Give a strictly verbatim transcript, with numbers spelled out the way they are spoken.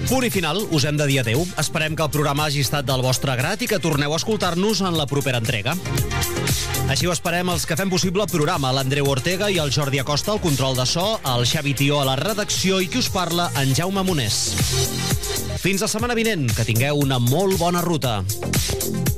Punt i final, us hem de dir adeu. Esperem que el programa hagi estat del vostre grat i que torneu a escoltar-nos en la propera entrega. Així ho esperem els que fem possible el programa, l'Andreu Ortega i el Jordi Acosta al control de so, el Xavi Tió a la redacció i qui us parla, en Jaume Monés. Fins la setmana vinent, que tingueu una molt bona ruta.